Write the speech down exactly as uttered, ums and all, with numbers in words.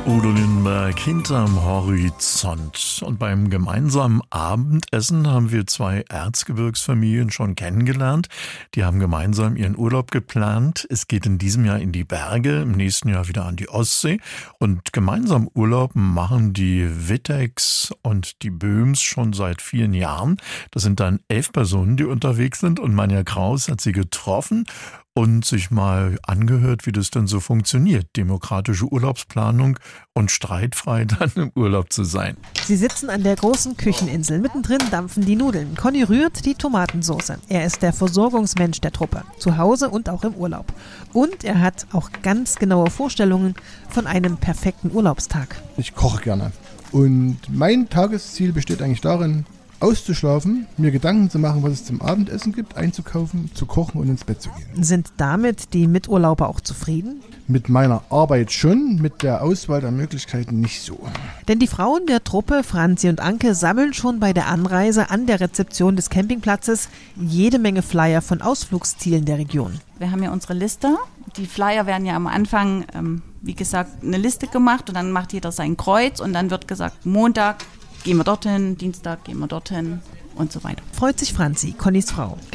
Udo Lindenberg hinterm Horizont. Und beim gemeinsamen Abendessen haben wir zwei Erzgebirgsfamilien schon kennengelernt. Die haben gemeinsam ihren Urlaub geplant. Es geht in diesem Jahr in die Berge, im nächsten Jahr wieder an die Ostsee. Und gemeinsam Urlaub machen die Wittecks und die Böhms schon seit vielen Jahren. Das sind dann elf Personen, die unterwegs sind. Und Manja Kraus hat sie getroffen und sich mal angehört, wie das denn so funktioniert. Demokratische Urlaubsplanung und streitfrei dann im Urlaub zu sein. Sie sitzen an der großen Kücheninsel. Mittendrin dampfen die Nudeln. Conny rührt die Tomatensauce. Er ist der Versorgungsmensch der Truppe. Zu Hause und auch im Urlaub. Und er hat auch ganz genaue Vorstellungen von einem perfekten Urlaubstag. Ich koche gerne. Und mein Tagesziel besteht eigentlich darin, auszuschlafen, mir Gedanken zu machen, was es zum Abendessen gibt, einzukaufen, zu kochen und ins Bett zu gehen. Sind damit die Miturlauber auch zufrieden? Mit meiner Arbeit schon, mit der Auswahl der Möglichkeiten nicht so. Denn die Frauen der Truppe, Franzi und Anke, sammeln schon bei der Anreise an der Rezeption des Campingplatzes jede Menge Flyer von Ausflugszielen der Region. Wir haben ja unsere Liste. Die Flyer werden ja am Anfang, ähm, wie gesagt, eine Liste gemacht und dann macht jeder sein Kreuz und dann wird gesagt, Montag gehen wir dorthin, Dienstag gehen wir dorthin und so weiter. Freut sich Franzi, Connys Frau.